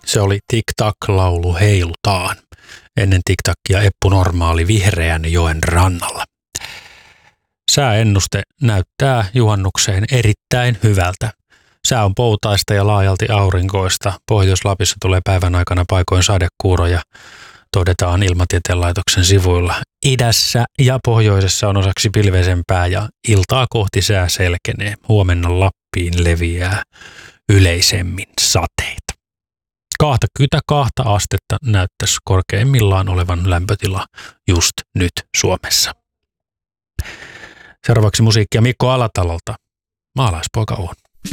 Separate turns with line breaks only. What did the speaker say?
Se oli Tic-Tac-laulu Heilutaan. Ennen Tic-Tacia Eppu Normaali Vihreän joen rannalla. Sääennuste näyttää juhannukseen erittäin hyvältä. Sää on poutaista ja laajalti aurinkoista. Pohjois-Lapissa tulee päivän aikana paikoin sadekuuroja, todetaan Ilmatieteen laitoksen sivuilla. Idässä ja pohjoisessa on osaksi pilveisempää ja iltaa kohti sää selkenee. Huomenna Lappiin leviää yleisemmin sateita. 22 astetta näyttäisi korkeimmillaan olevan lämpötila just nyt Suomessa. Seuraavaksi musiikkia Mikko Alatalolta. Maalaispoika on.